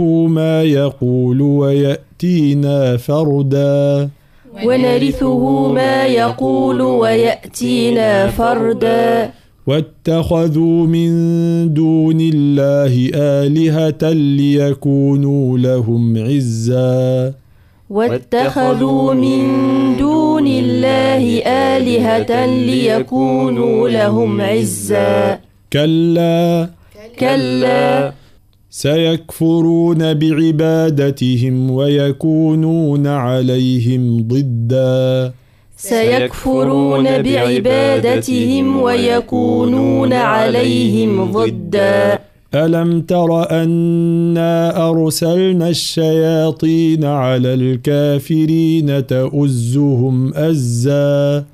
ما يقول ويأتينا فردا ونرثه ما يقول ويأتينا فردا واتخذوا من دون الله آلهة ليكونوا لهم عزا واتخذوا من دون الله آلهة ليكونوا لهم عزا كلا سيكفرون بعبادتهم ويكونون عليهم ضدا سيكفرون بعبادتهم ويكونون عليهم ضدا ألم تر أنا أرسلنا الشياطين على الكافرين تؤزهم أزا